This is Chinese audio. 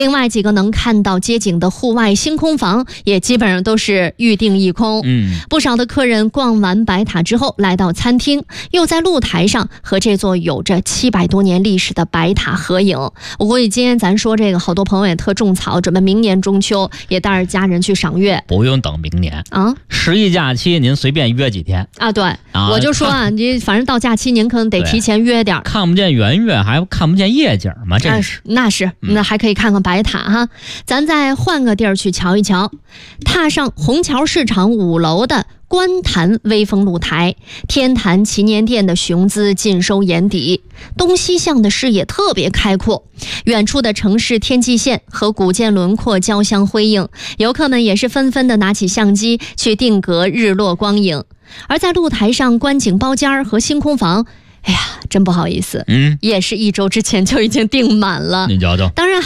另外几个能看到街景的户外星空房也基本上都是预定一空。不少的客人逛完白塔之后，来到餐厅，又在露台上和这座有着700多年历史的白塔合影。我估计今天咱说这个，好多朋友也特种草，准备明年中秋也带着家人去赏月。 不用等明年啊 ，11假期您随便约几天啊。对，我就说啊，你反正到假期您可能得提前约点。 看不见圆月，还看不见夜景吗？这是那还可以看看白塔哈。咱再换个地儿去瞧一瞧，踏上虹桥市场5楼的观坛微风露台，天坛祈年殿的雄姿尽收眼底，东西向的视野特别开阔，远处的城市天际线和古建轮廓交相辉映，游客们也是纷纷的拿起相机去定格日落光影。而在露台上观景包间和星空房，哎呀，真不好意思，也是1周之前就已经订满了。 你瞧瞧， 当然